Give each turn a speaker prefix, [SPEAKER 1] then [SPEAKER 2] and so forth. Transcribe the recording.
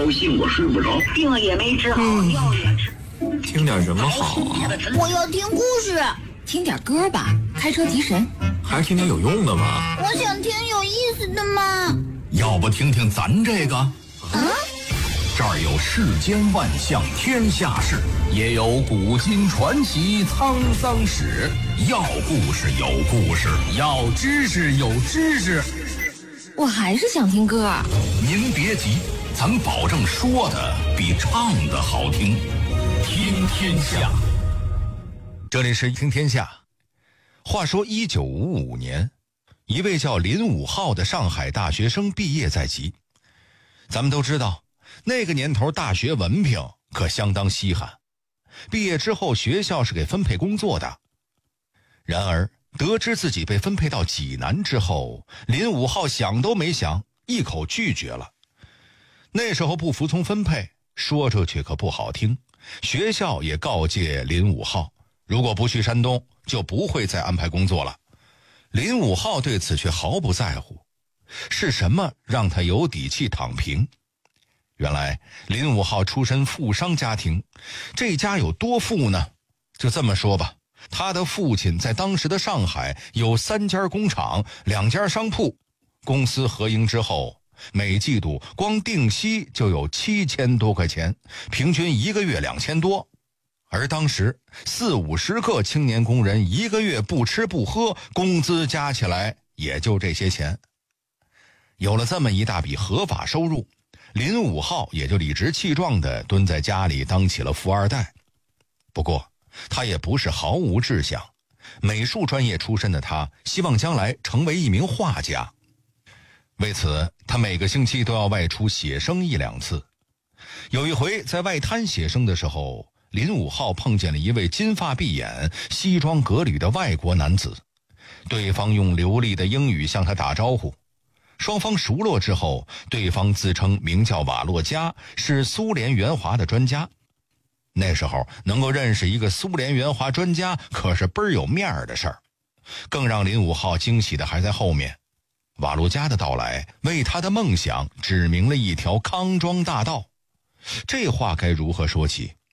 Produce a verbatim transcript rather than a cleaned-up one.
[SPEAKER 1] 高兴我睡不着，
[SPEAKER 2] 病了也没治好，
[SPEAKER 3] 嗯、
[SPEAKER 2] 药也吃。
[SPEAKER 3] 听点什么好啊？
[SPEAKER 4] 我要听故事。
[SPEAKER 5] 听点歌吧，开车提神。
[SPEAKER 3] 还是听点有用的吧。
[SPEAKER 4] 我想听有意思的嘛。
[SPEAKER 6] 要不听听咱这个？
[SPEAKER 4] 啊？
[SPEAKER 6] 这儿有世间万象天下事，也有古今传奇沧桑史。要故事有故事，要知识有知识。
[SPEAKER 5] 我还是想听歌。
[SPEAKER 6] 您别急，咱保证说的比唱的好听。听天下。
[SPEAKER 7] 这里是听天下。话说一九五五年，一位叫林武浩的上海大学生毕业在即。咱们都知道，那个年头大学文凭可相当稀罕，毕业之后学校是给分配工作的。然而得知自己被分配到济南之后，林武浩想都没想，一口拒绝了。那时候不服从分配，说出去可不好听，学校也告诫林武浩，如果不去山东，就不会再安排工作了。林武浩对此却毫不在乎。是什么让他有底气躺平？原来林武浩出身富商家庭，这家有多富呢？就这么说吧，他的父亲在当时的上海有三家工厂，两家商铺，公司合营之后，每季度光定息就有七千多块钱，平均一个月两千多。而当时四五十个青年工人一个月不吃不喝，工资加起来也就这些钱。有了这么一大笔合法收入，林武浩也就理直气壮地蹲在家里当起了富二代。不过他也不是毫无志向，美术专业出身的他希望将来成为一名画家。为此他每个星期都要外出写生一两次。有一回在外滩写生的时候，林武浩碰见了一位金发碧眼、西装革履的外国男子，对方用流利的英语向他打招呼。双方熟络之后，对方自称名叫瓦洛加，是苏联援华的专家。那时候能够认识一个苏联援华专家可是倍儿有面儿的事儿。更让林武浩惊喜的还在后面，瓦洛加的到来为他的梦想指明了一条康庄大道。这话该如何说起？